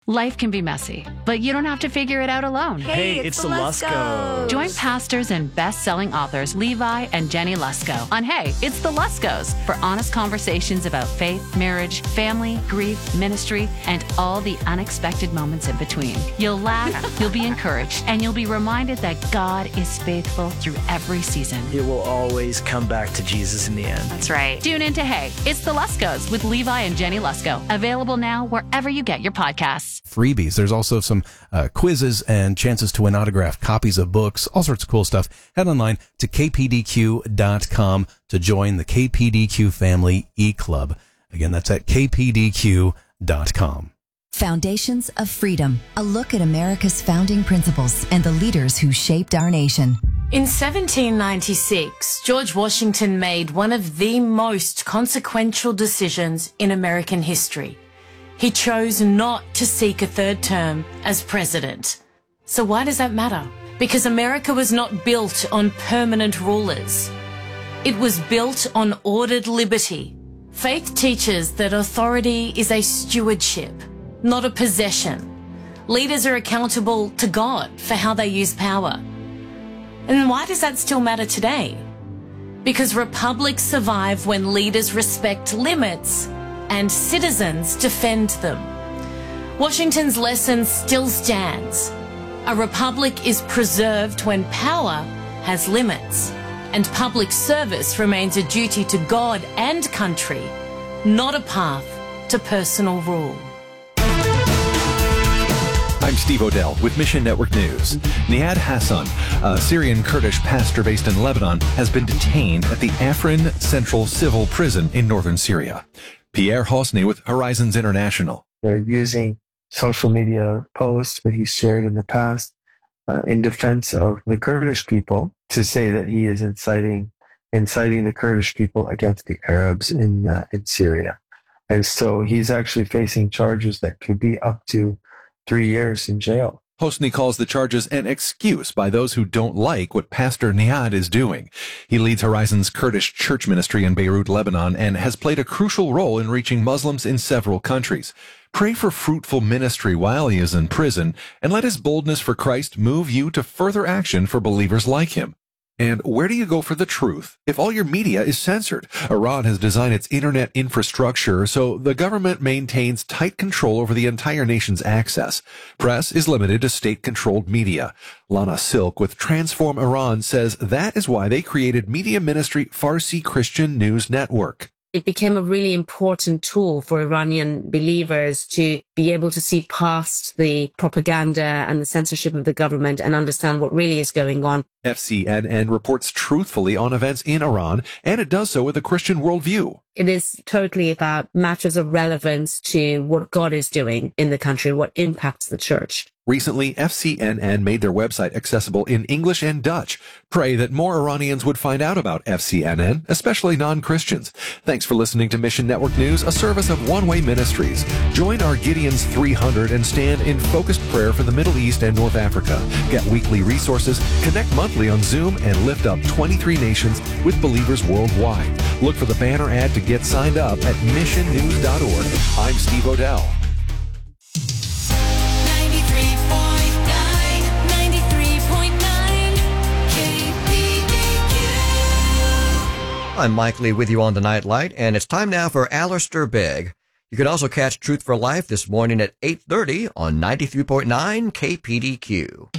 Life can be messy, but you don't have to figure it out alone. Hey, it's the Luskos. Join pastors and best-selling authors Levi and Jenny Lusko on Hey, It's the Luskos for honest conversations about faith, marriage, family, grief, ministry, and all the unexpected moments in between. You'll laugh, you'll be encouraged, and you'll be reminded that God is faithful through every season. It will always come back to Jesus in the end. That's right. Tune in to Hey, It's the Luskos with Levi and Jenny Lusko. Available now wherever you get your podcasts. Freebies. There's also some quizzes and chances to win autographed copies of books, all sorts of cool stuff. Head online to kpdq.com to join the KPDQ Family e-Club. Again, that's at kpdq.com. Foundations of Freedom, a look at America's founding principles and the leaders who shaped our nation. In 1796, George Washington made one of the most consequential decisions in American history. He chose not to seek a third term as president. So why does that matter? Because America was not built on permanent rulers. It was built on ordered liberty. Faith teaches that authority is a stewardship, not a possession. Leaders are accountable to God for how they use power. And why does that still matter today? Because republics survive when leaders respect limits and citizens defend them. Washington's lesson still stands. A republic is preserved when power has limits, and public service remains a duty to God and country, not a path to personal rule. I'm Steve Odell with Mission Network News. Nihat Hassan, a Syrian Kurdish pastor based in Lebanon, has been detained at the Afrin Central Civil Prison in northern Syria. Pierre Hosny with Horizons International. They're using social media posts that he shared in the past in defense of the Kurdish people to say that he is inciting the Kurdish people against the Arabs in Syria. And so he's actually facing charges that could be up to 3 years in jail. Hosni calls the charges an excuse by those who don't like what Pastor Nihat is doing. He leads Horizon's Kurdish church ministry in Beirut, Lebanon, and has played a crucial role in reaching Muslims in several countries. Pray for fruitful ministry while he is in prison, and let his boldness for Christ move you to further action for believers like him. And where do you go for the truth if all your media is censored? Iran has designed its internet infrastructure so the government maintains tight control over the entire nation's access. Press is limited to state-controlled media. Lana Silk with Transform Iran says that is why they created media ministry Farsi Christian News Network. It became a really important tool for Iranian believers to be able to see past the propaganda and the censorship of the government and understand what really is going on. FCNN reports truthfully on events in Iran, and it does so with a Christian worldview. It is totally about matters of relevance to what God is doing in the country, what impacts the church. Recently, FCNN made their website accessible in English and Dutch. Pray that more Iranians would find out about FCNN, especially non-Christians. Thanks for listening to Mission Network News, a service of One Way Ministries. Join our Gideon's 300 and stand in focused prayer for the Middle East and North Africa. Get weekly resources, connect monthly on Zoom, and lift up 23 nations with believers worldwide. Look for the banner ad to get signed up at missionnews.org. I'm Steve Odell. I'm Mike Lee with you on the Nightlight, and it's time now for Alistair Begg. You can also catch Truth for Life this morning at 8:30 on 93.9 KPDQ.